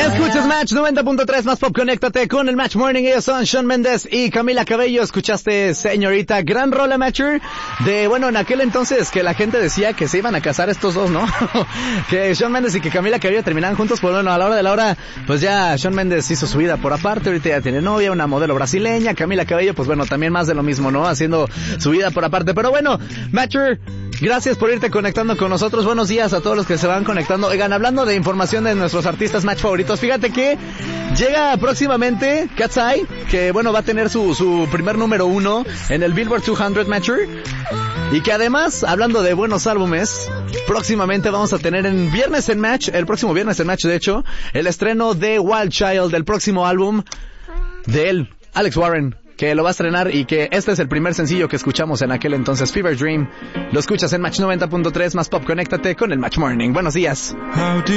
Escuchas Match 90.3 más pop, conéctate con el Match Morning. Ellos son Shawn Mendes y Camila Cabello. Escuchaste, señorita, gran rola, Matcher, de, bueno, en aquel entonces que la gente decía que se iban a casar estos dos, ¿no? Que Shawn Mendes y que Camila Cabello terminaban juntos, pues bueno, a la hora de la hora, pues ya Shawn Mendes hizo su vida por aparte, ahorita ya tiene novia, una modelo brasileña. Camila Cabello, pues bueno, también más de lo mismo, ¿no? Haciendo su vida por aparte. Pero bueno, Matcher, gracias por irte conectando con nosotros. Buenos días a todos los que se van conectando. Oigan, hablando de información de nuestros artistas Match favoritos, fíjate que llega próximamente Cat's Eye, que bueno, va a tener su primer número 1 en el Billboard 200 Matcher. Y que además, hablando de buenos álbumes, próximamente vamos a tener el próximo viernes en Match, de hecho, el estreno de Wild Child, del próximo álbum de él, Alex Warren, que lo va a estrenar y que este es el primer sencillo que escuchamos en aquel entonces, Fever Dream. Lo escuchas en Match 90.3 más pop, conéctate con el Match Morning. Buenos días.